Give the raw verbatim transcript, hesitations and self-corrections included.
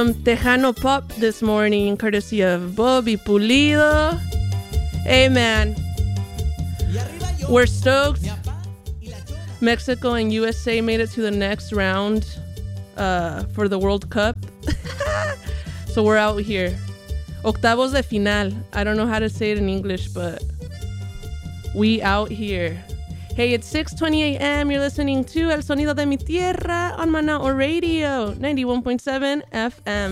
some Tejano pop this morning, courtesy of Bobby Pulido. Hey, man. We're stoked. Mexico and U S A made it to the next round uh, for the World Cup. So we're out here. Octavos de final. I don't know how to say it in English, but we out here. Hey, it's six twenty a.m. You're listening to El Sonido de Mi Tierra on Manao Radio, ninety-one point seven F M.